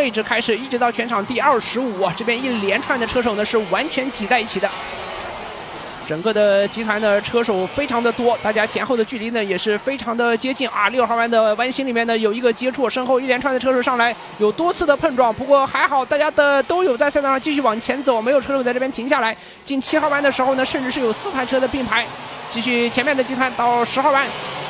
位置开始，一直到全场第25啊，这边一连串的车手呢是完全挤在一起的。整个的集团的车手非常的多，大家前后的距离呢也是非常的接近啊。6号弯的弯心里面呢有一个接触，身后一连串的车手上来有多次的碰撞，不过还好大家的都有在赛道上继续往前走，没有车手在这边停下来。进7号弯的时候呢，甚至是有4台车的并排，继续前面的集团到10号弯。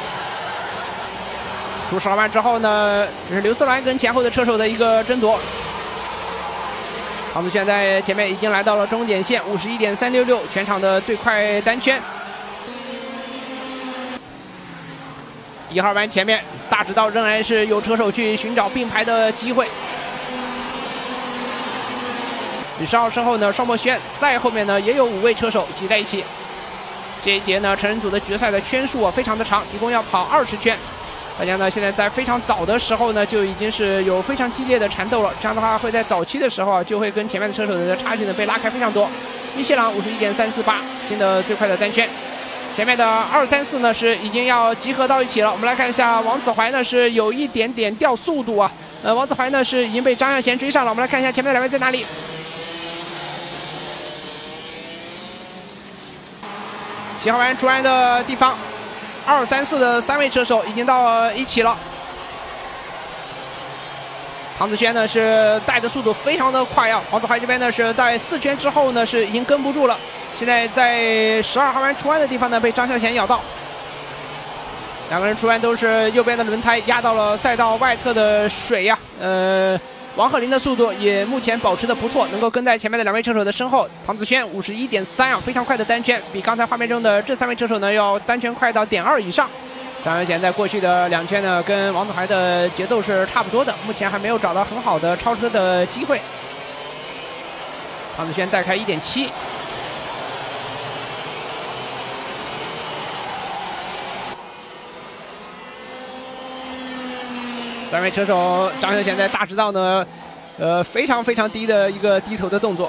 出10号弯之后呢，这是刘思銮跟前后的车手的一个争夺。唐子轩在前面已经来到了终点线，51.366，全场的最快单圈。1号弯前面，大直道仍然是有车手去寻找并排的机会。10号身后呢，邵墨轩，在后面呢也有5位车手挤在一起。这一节呢，成人组的决赛的圈数非常的长，一共要跑20圈。大家呢现在在非常早的时候呢就已经是有非常激烈的缠斗了，这样的话会在早期的时候就会跟前面的车手的差距呢被拉开非常多。密西朗51.348，新的最快的单圈。前面的234呢是已经要集合到一起了。我们来看一下王子怀呢是有一点点掉速度啊，王子怀呢是已经被张向贤追上了。我们来看一下前面的2位在哪里。7号弯出弯的地方。2、3、4的3位车手已经到一起了。唐子轩呢是带的速度非常的快啊，王子怀这边呢是在4圈之后呢是已经跟不住了，现在在12号弯出弯的地方呢被张向贤咬到。两个人出弯都是右边的轮胎压到了赛道外侧的水呀，王鹤林的速度也目前保持的不错，能够跟在前面的2位车手的身后。唐子轩51.3啊，非常快的单圈，比刚才画面中的这3位车手呢要单圈快到0.2以上。张向贤在过去的2圈呢跟王子怀的节奏是差不多的，目前还没有找到很好的超车的机会。唐子轩带开1.7。3位车手，张向贤在大直道呢，非常非常低的一个低头的动作。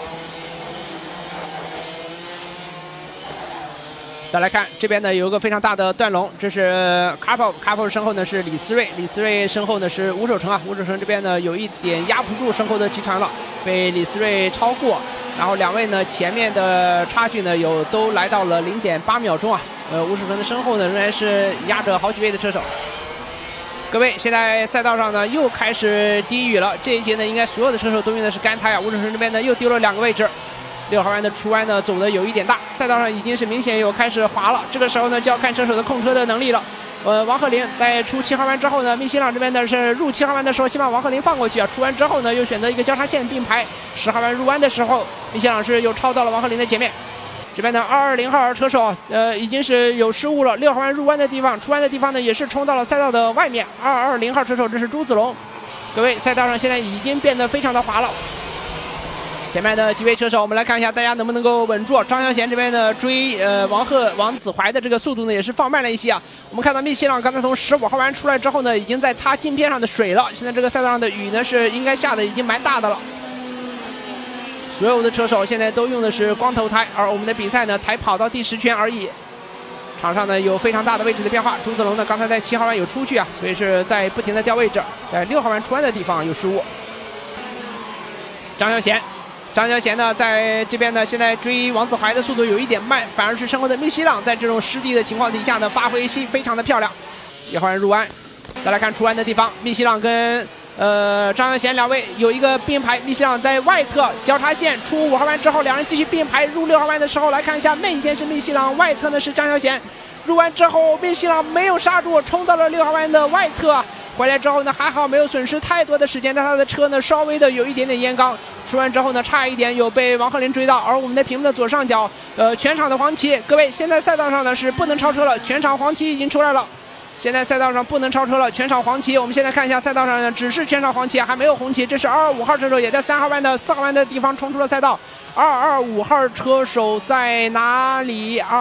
再来看这边呢，有一个非常大的断龙，这是 Carpo 身后呢是李思睿，李思睿身后呢是吴守成啊，吴守成这边呢有一点压不住身后的集团了，被李思睿超过，然后2位呢前面的差距呢都来到了0.8秒钟啊，吴守成的身后呢仍然是压着好几位的车手。各位，现在赛道上呢又开始低雨了。这一节呢，应该所有的车手都用的是干胎啊。吴守成这边呢又丢了2个位置。6号弯的出弯呢走的有一点大，赛道上已经是明显有开始滑了。这个时候呢就要看车手的控车的能力了。王鹤林在出7号弯之后呢，密西朗这边呢是入7号弯的时候先把王鹤林放过去啊，出弯之后呢又选择一个交叉线并排。10号弯入弯的时候，密西朗是又超到了王鹤林的前面。这边的220号车手已经是有失误了，6号弯入弯的地方，出弯的地方呢也是冲到了赛道的外面。220号车手这是朱子龙。各位，赛道上现在已经变得非常的滑了。前面的几位车手，我们来看一下大家能不能够稳住。张向贤这边的追王子怀的这个速度呢也是放慢了一些啊。我们看到密西朗刚才从15号弯出来之后呢，已经在擦镜片上的水了。现在这个赛道上的雨呢是应该下的已经蛮大的了。所有的车手现在都用的是光头胎，而我们的比赛呢才跑到第10圈而已。场上呢有非常大的位置的变化，朱子龙呢刚才在7号弯有出去啊，所以是在不停的调位置，在6号弯出弯的地方有失误。张向贤呢在这边呢现在追王子怀的速度有一点慢，反而是身后的密西朗在这种湿地的情况底下呢发挥非常的漂亮。1号弯入弯，再来看出弯的地方，密西朗跟张向贤2位有一个并排，密西朗在外侧交叉线出5号弯之后，2人继续并排入6号弯的时候，来看一下内线是密西朗，外侧呢是张向贤。入弯之后，密西朗没有刹住，冲到了6号弯的外侧。回来之后呢，还好没有损失太多的时间，但他的车呢稍微的有一点点烟缸。出弯之后呢，差一点有被王鹤林追到，而我们的屏幕的左上角，全场的黄旗，各位，现在赛道上呢是不能超车了，全场黄旗已经出来了。现在赛道上不能超车了，全场黄旗。我们现在看一下赛道上呢，只是全场黄旗，还没有红旗。这是225号车手也在3号弯的4号弯的地方冲出了赛道。225号车手在哪里？225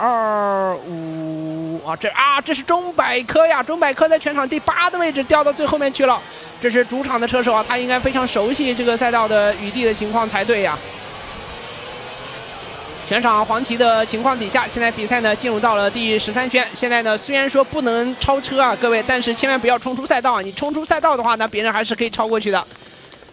啊，这是钟百科呀，钟百科在全场第8的位置掉到最后面去了。这是主场的车手啊，他应该非常熟悉这个赛道的雨地的情况才对呀。全场黄旗的情况底下，现在比赛呢进入到了第13圈。现在呢虽然说不能超车啊，各位，但是千万不要冲出赛道啊！你冲出赛道的话呢，别人还是可以超过去的。